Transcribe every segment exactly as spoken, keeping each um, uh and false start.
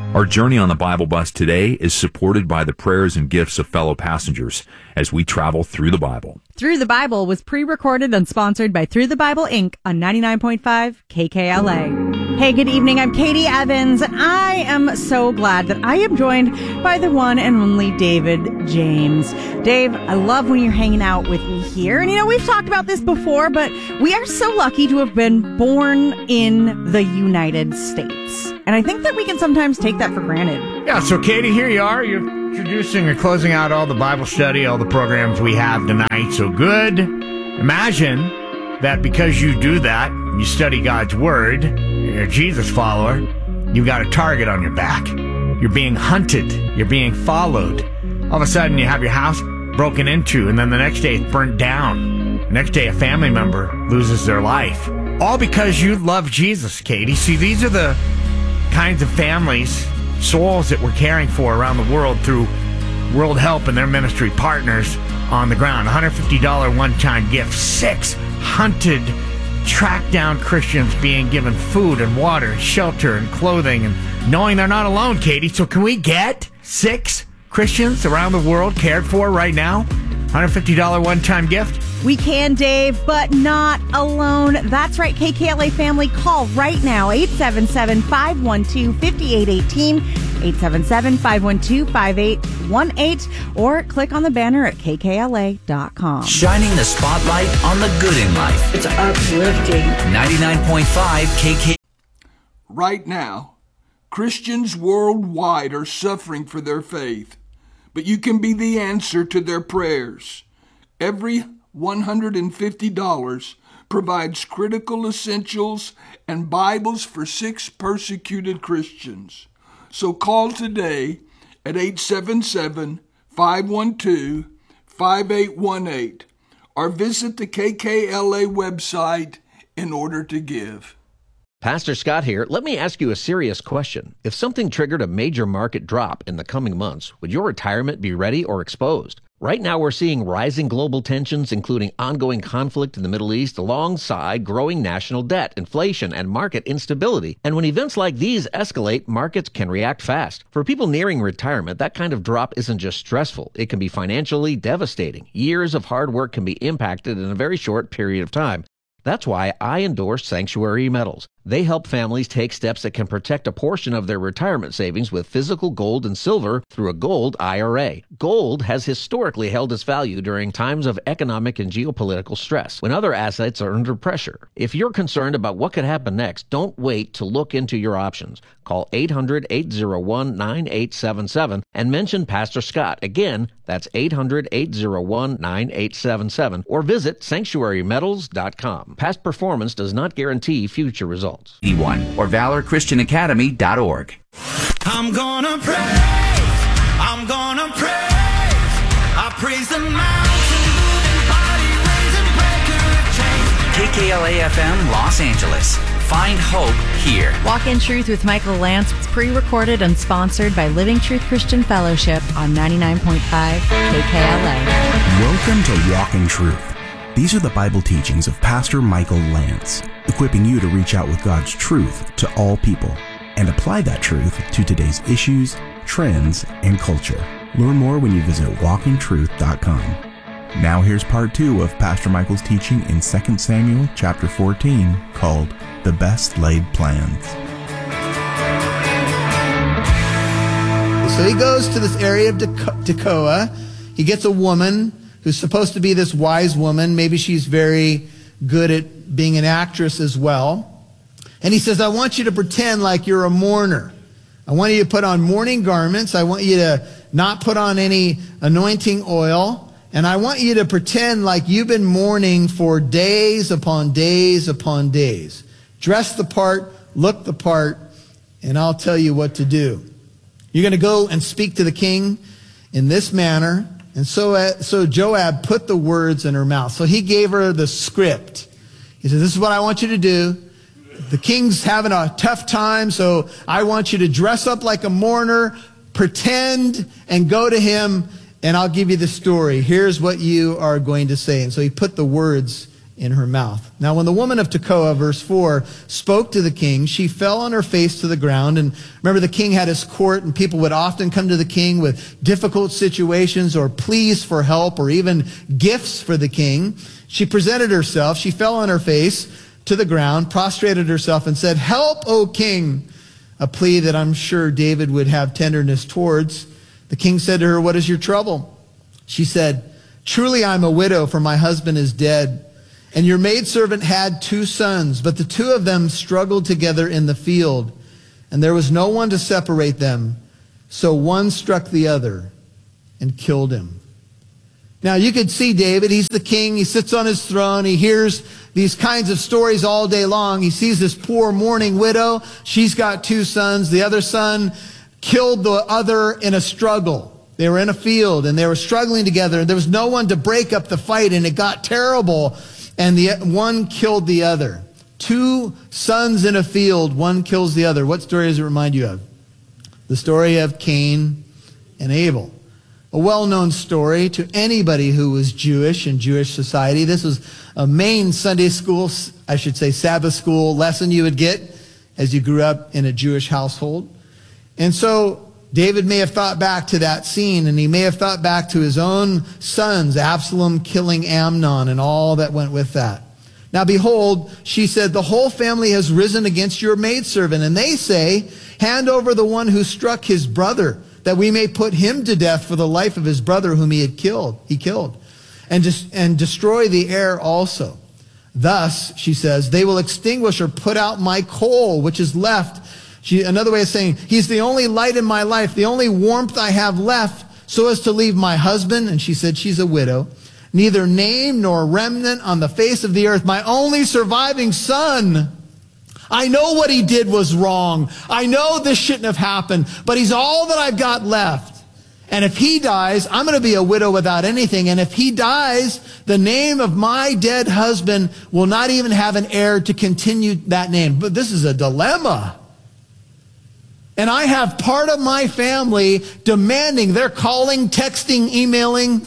Our journey on the Bible Bus today is supported by the prayers and gifts of fellow passengers as we travel through the Bible. Through the Bible was pre-recorded and sponsored by Through the Bible, Incorporated on ninety-nine point five K K L A. Hey, good evening. I'm Katie Evans, and I am so glad that I am joined by the one and only David James. Dave, I love when you're hanging out with me here. And, you know, we've talked about this before, but we are so lucky to have been born in the United States. And I think that we can sometimes take that for granted. Yeah, so Katie, here you are. You're introducing or closing out all the Bible study, all the programs we have tonight. So good. Imagine that because you do that, you study God's Word, you're a Jesus follower, you've got a target on your back. You're being hunted. You're being followed. All of a sudden, you have your house broken into, and then the next day it's burnt down. The next day, a family member loses their life. All because you love Jesus, Katie. See, these are the kinds of families, souls that we're caring for around the world through World Help and their ministry partners on the ground. one hundred fifty dollars one-time gift. Six hunted, tracked down Christians being given food and water and shelter and clothing and knowing they're not alone, Katie. So can we get six Christians around the world cared for right now? one hundred fifty dollars one-time gift? We can, Dave, but not alone. That's right, K K L A family. Call right now, eight seven seven, five one two, five eight one eight, eight seven seven, five one two, five eight one eight, or click on the banner at K K L A dot com. Shining the spotlight on the good in life. It's uplifting. ninety-nine point five K K. Right now, Christians worldwide are suffering for their faith, but you can be the answer to their prayers. Every one hundred fifty dollars provides critical essentials and Bibles for six persecuted Christians. So call today at eight seven seven, five one two, five eight one eight or visit the K K L A website in order to give. Pastor Scott here. Let me ask you a serious question. If something triggered a major market drop in the coming months, would your retirement be ready or exposed? Right now, we're seeing rising global tensions, including ongoing conflict in the Middle East, alongside growing national debt, inflation, and market instability. And when events like these escalate, markets can react fast. For people nearing retirement, that kind of drop isn't just stressful. It can be financially devastating. Years of hard work can be impacted in a very short period of time. That's why I endorse Sanctuary Metals. They help families take steps that can protect a portion of their retirement savings with physical gold and silver through a gold I R A. Gold has historically held its value during times of economic and geopolitical stress, when other assets are under pressure. If you're concerned about what could happen next, don't wait to look into your options. Call eight hundred, eight oh one, nine eight seven seven and mention Pastor Scott. Again, that's eight hundred, eight oh one, nine eight seven seven or visit sanctuary metals dot com. Past performance does not guarantee future results. E one or valor christian academy dot org. I'm gonna praise, I'm gonna praise, I praise the mountain moving, body raising, breaker of chains. K K L A F M Los Angeles. Find hope here. Walk in Truth with Michael Lance is pre-recorded and sponsored by Living Truth Christian Fellowship on ninety-nine point five K K L A. Welcome to Walk in Truth. These are the Bible teachings of Pastor Michael Lance, equipping you to reach out with God's truth to all people and apply that truth to today's issues, trends, and culture. Learn more when you visit walk in truth dot com. Now here's part two of Pastor Michael's teaching in Second Samuel chapter fourteen, called The Best Laid Plans. So he goes to this area of Tekoa. He gets a woman who's supposed to be this wise woman. Maybe she's very good at being an actress as well. And he says, I want you to pretend like you're a mourner. I want you to put on mourning garments. I want you to not put on any anointing oil. And I want you to pretend like you've been mourning for days upon days upon days. Dress the part, look the part, and I'll tell you what to do. You're going to go and speak to the king in this manner. And so, uh, so Joab put the words in her mouth. So he gave her the script. He said, this is what I want you to do. The king's having a tough time, so I want you to dress up like a mourner, pretend, and go to him, and I'll give you the story. Here's what you are going to say. And so he put the words in her mouth. Now, when the woman of Tekoa, verse four, spoke to the king, she fell on her face to the ground. And remember, the king had his court, and people would often come to the king with difficult situations or pleas for help or even gifts for the king. She presented herself. She fell on her face to the ground, prostrated herself, and said, "Help, O king," a plea that I'm sure David would have tenderness towards. The king said to her, "What is your trouble?" She said, "Truly I'm a widow, for my husband is dead. And your maidservant had two sons, but the two of them struggled together in the field, and there was no one to separate them. So one struck the other and killed him." Now, you could see David. He's the king. He sits on his throne. He hears these kinds of stories all day long. He sees this poor mourning widow. She's got two sons. The other son killed the other in a struggle. They were in a field, and they were struggling together. There was no one to break up the fight, and it got terrible. And the one killed the other. Two sons in a field, one kills the other. What story does it remind you of? The story of Cain and Abel. A well-known story to anybody who was Jewish in Jewish society. This was a main Sunday school, I should say Sabbath school lesson you would get as you grew up in a Jewish household. And so David may have thought back to that scene, and he may have thought back to his own sons, Absalom killing Amnon and all that went with that. Now behold, she said, "The whole family has risen against your maidservant, and they say, 'Hand over the one who struck his brother, that we may put him to death for the life of his brother whom he had killed, he killed, and, dis- and destroy the heir also.' Thus," she says, "they will extinguish or put out my coal, which is left." She, another way of saying, "He's the only light in my life, the only warmth I have left, so as to leave my husband," and she said she's a widow, "neither name nor remnant on the face of the earth, my only surviving son. I know what he did was wrong. I know this shouldn't have happened, but he's all that I've got left. And if he dies, I'm going to be a widow without anything. And if he dies, the name of my dead husband will not even have an heir to continue that name." But this is a dilemma. And I have part of my family demanding, they're calling, texting, emailing,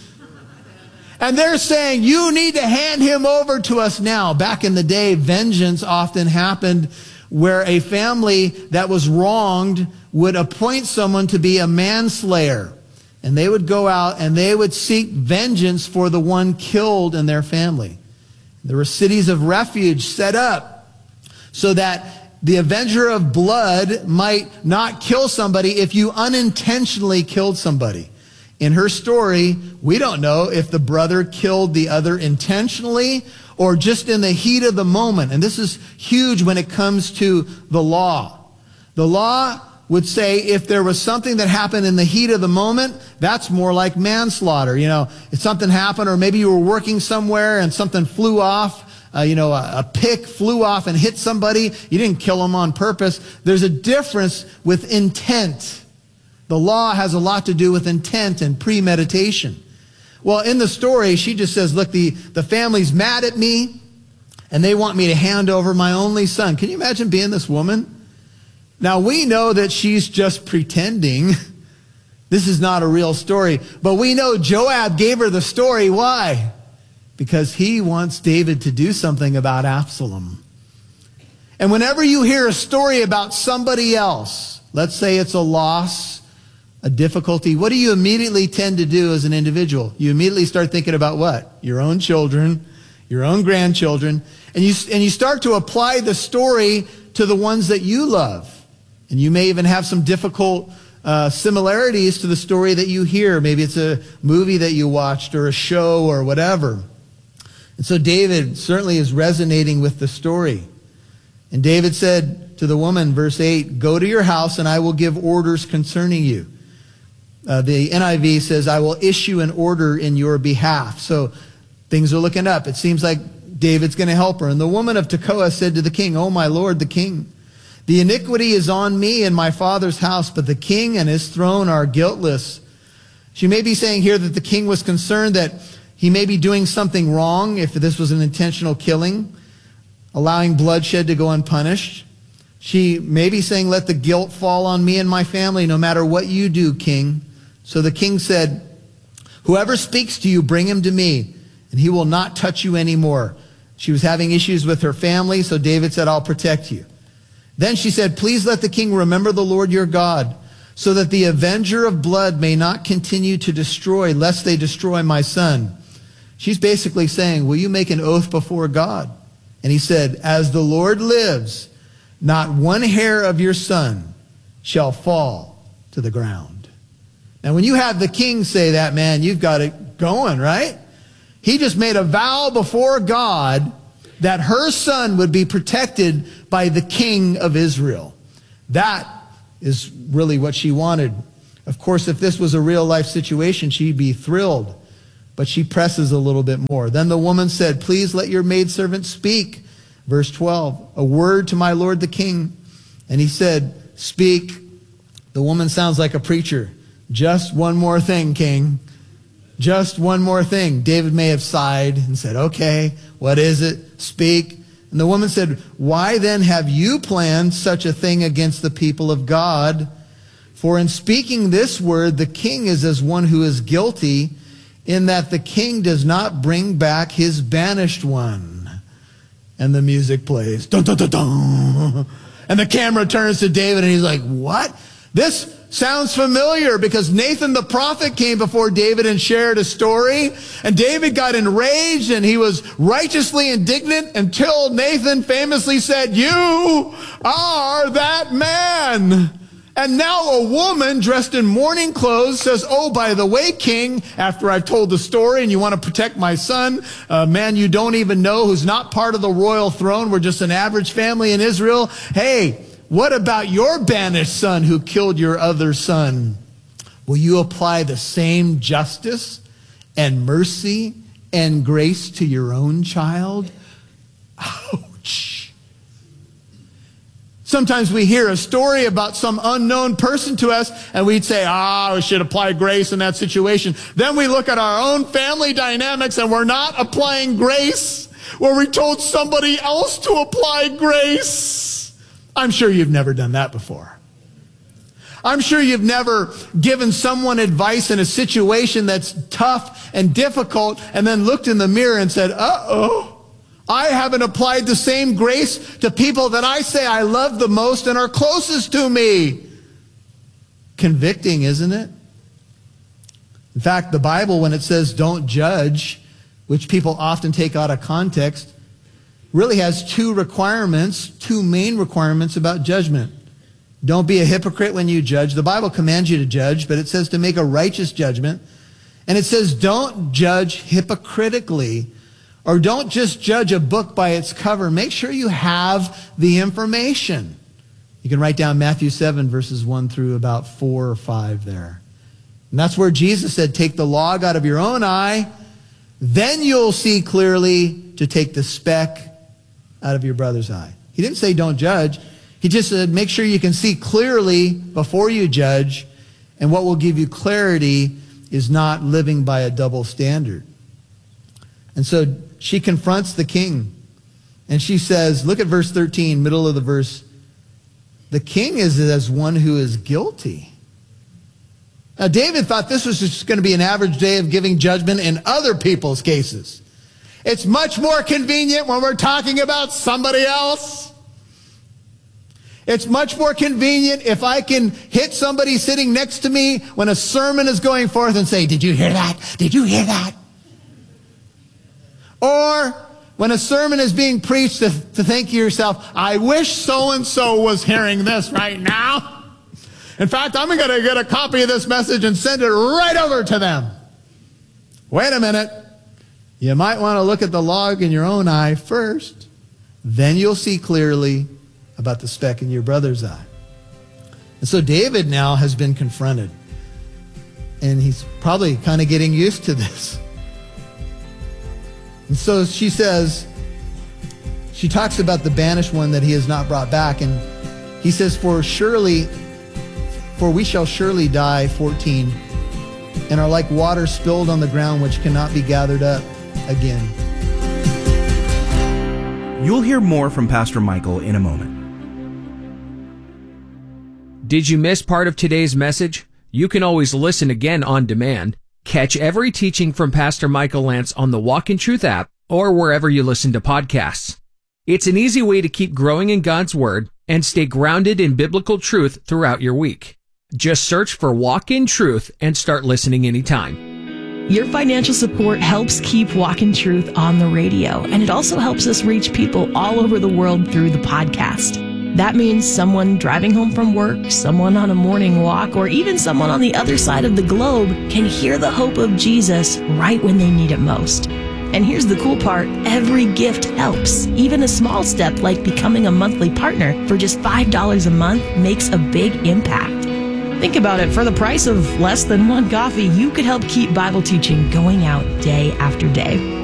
and they're saying, "You need to hand him over to us now." Back in the day, vengeance often happened where a family that was wronged would appoint someone to be a manslayer. And they would go out and they would seek vengeance for the one killed in their family. There were cities of refuge set up so that the avenger of blood might not kill somebody if you unintentionally killed somebody. In her story, we don't know if the brother killed the other intentionally or just in the heat of the moment. And this is huge when it comes to the law. The law would say if there was something that happened in the heat of the moment, that's more like manslaughter. You know, if something happened, or maybe you were working somewhere and something flew off, Uh, you know, a, a pick flew off and hit somebody. You didn't kill them on purpose. There's a difference with intent. The law has a lot to do with intent and premeditation. Well, in the story, she just says, "Look, the, the family's mad at me, and they want me to hand over my only son." Can you imagine being this woman? Now, we know that she's just pretending. This is not a real story. But we know Joab gave her the story. Why? Because he wants David to do something about Absalom. And whenever you hear a story about somebody else, let's say it's a loss, a difficulty, what do you immediately tend to do as an individual? You immediately start thinking about what? Your own children, your own grandchildren, and you, and you start to apply the story to the ones that you love. And you may even have some difficult uh, similarities to the story that you hear. Maybe it's a movie that you watched or a show or whatever. And so David certainly is resonating with the story. And David said to the woman, verse eight, "Go to your house and I will give orders concerning you." Uh, the N I V says, "I will issue an order in your behalf." So things are looking up. It seems like David's going to help her. And the woman of Tekoa said to the king, "Oh, my lord, the king, the iniquity is on me and my father's house, but the king and his throne are guiltless." She may be saying here that the king was concerned that he may be doing something wrong if this was an intentional killing, allowing bloodshed to go unpunished. She may be saying, "Let the guilt fall on me and my family, no matter what you do, king." So the king said, "Whoever speaks to you, bring him to me, and he will not touch you anymore." She was having issues with her family, so David said, I'll protect you. Then she said, please let the king remember the Lord your God, so that the avenger of blood may not continue to destroy, lest they destroy my son. She's basically saying, will you make an oath before God? And he said, as the Lord lives, not one hair of your son shall fall to the ground. Now, when you have the king say that, man, you've got it going, right? He just made a vow before God that her son would be protected by the king of Israel. That is really what she wanted. Of course, if this was a real life situation, she'd be thrilled. But she presses a little bit more. Then the woman said, please let your maidservant speak. Verse twelve, a word to my lord the king. And he said, speak. The woman sounds like a preacher. Just one more thing, king. Just one more thing. David may have sighed and said, okay, what is it? Speak. And the woman said, why then have you planned such a thing against the people of God? For in speaking this word, the king is as one who is guilty, in that the king does not bring back his banished one. And the music plays. Dun, dun, dun, dun. And the camera turns to David and he's like, what? This sounds familiar, because Nathan the prophet came before David and shared a story. And David got enraged and he was righteously indignant until Nathan famously said, you are that man. And now a woman dressed in mourning clothes says, oh, by the way, king, after I've told the story and you want to protect my son, a man you don't even know who's not part of the royal throne, we're just an average family in Israel. Hey, what about your banished son who killed your other son? Will you apply the same justice and mercy and grace to your own child? Ouch. Sometimes we hear a story about some unknown person to us and we'd say, ah, we should apply grace in that situation. Then we look at our own family dynamics and we're not applying grace where we told somebody else to apply grace. I'm sure you've never done that before. I'm sure you've never given someone advice in a situation that's tough and difficult and then looked in the mirror and said, uh-oh, I haven't applied the same grace to people that I say I love the most and are closest to me. Convicting, isn't it? In fact, the Bible, when it says don't judge, which people often take out of context, really has two requirements, two main requirements about judgment. Don't be a hypocrite when you judge. The Bible commands you to judge, but it says to make a righteous judgment. And it says don't judge hypocritically, or don't just judge a book by its cover. Make sure you have the information. You can write down Matthew seven, verses one through about four or five there. And that's where Jesus said, take the log out of your own eye, then you'll see clearly to take the speck out of your brother's eye. He didn't say don't judge. He just said make sure you can see clearly before you judge. And what will give you clarity is not living by a double standard. And so she confronts the king. And she says, look at verse thirteen, middle of the verse. The king is as one who is guilty. Now, David thought this was just going to be an average day of giving judgment in other people's cases. It's much more convenient when we're talking about somebody else. It's much more convenient if I can hit somebody sitting next to me when a sermon is going forth and say, did you hear that? Did you hear that? Or when a sermon is being preached, to, to think to yourself, I wish so-and-so was hearing this right now. In fact, I'm going to get a copy of this message and send it right over to them. Wait a minute. You might want to look at the log in your own eye first. Then you'll see clearly about the speck in your brother's eye. And so David now has been confronted. And he's probably kind of getting used to this. And so she says, she talks about the banished one that he has not brought back. And he says, for surely, for we shall surely die, fourteen, and are like water spilled on the ground, which cannot be gathered up again. You'll hear more from Pastor Michael in a moment. Did you miss part of today's message? You can always listen again on demand. Catch every teaching from Pastor Michael Lance on the Walk in Truth app or wherever you listen to podcasts. It's an easy way to keep growing in God's Word and stay grounded in biblical truth throughout your week. Just search for Walk in Truth and start listening anytime. Your financial support helps keep Walk in Truth on the radio, and it also helps us reach people all over the world through the podcast. That means someone driving home from work, someone on a morning walk, or even someone on the other side of the globe can hear the hope of Jesus right when they need it most. And here's the cool part, every gift helps. Even a small step like becoming a monthly partner for just five dollars a month makes a big impact. Think about it, for the price of less than one coffee, you could help keep Bible teaching going out day after day.